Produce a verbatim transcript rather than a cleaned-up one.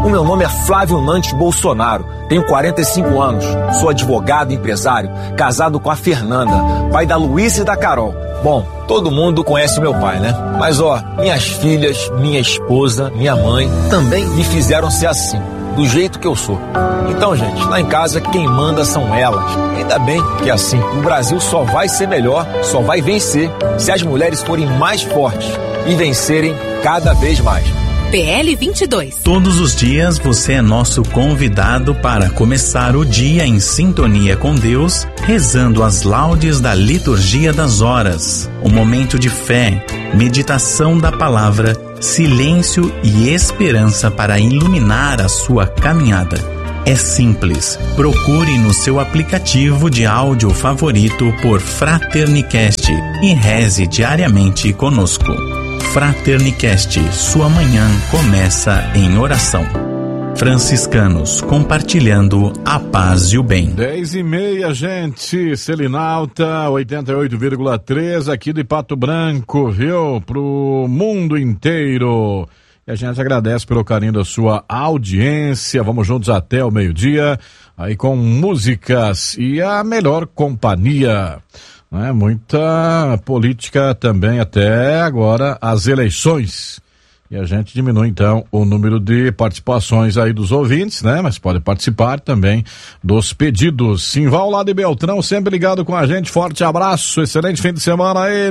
O meu nome é Flávio Nantes Bolsonaro, tenho quarenta e cinco anos, sou advogado e empresário, casado com a Fernanda, pai da Luísa e da Carol. Bom, todo mundo conhece meu pai, né? Mas ó, minhas filhas, minha esposa, minha mãe também me fizeram ser assim, do jeito que eu sou. Então, gente, lá em casa quem manda são elas. Ainda bem que é assim, o Brasil só vai ser melhor, só vai vencer se as mulheres forem mais fortes e vencerem cada vez mais. P L vinte e dois. Todos os dias você é nosso convidado para começar o dia em sintonia com Deus, rezando as laudes da liturgia das horas. Um momento de fé, meditação da palavra, silêncio e esperança para iluminar a sua caminhada. É simples. Procure no seu aplicativo de áudio favorito por Fraternicast e reze diariamente conosco. Fraternicast, sua manhã começa em oração. Franciscanos, compartilhando a paz e o bem. Dez e meia, gente. Selinalta, oitenta e oito vírgula três, aqui de Pato Branco, viu? Pro mundo inteiro. E a gente agradece pelo carinho da sua audiência. Vamos juntos até o meio-dia, aí com músicas e a melhor companhia. Né? Muita política também até agora, as eleições. E a gente diminui então o número de participações aí dos ouvintes, né? Mas pode participar também dos pedidos. Simval lá de Beltrão, sempre ligado com a gente. Forte abraço, excelente fim de semana aí.